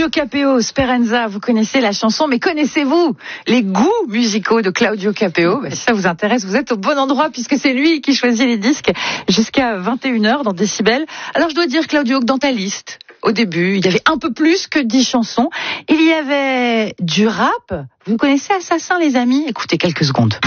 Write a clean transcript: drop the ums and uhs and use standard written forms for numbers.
Claudio Capeo, Speranza, vous connaissez la chanson, mais connaissez-vous les goûts musicaux de Claudio Capeo? Si ça vous intéresse, vous êtes au bon endroit puisque c'est lui qui choisit les disques jusqu'à 21h dans Décibel. Alors je dois dire, Claudio, que dans ta liste, au début, il y avait un peu plus que 10 chansons. Il y avait du rap. Vous connaissez Assassin, les amis? Écoutez quelques secondes.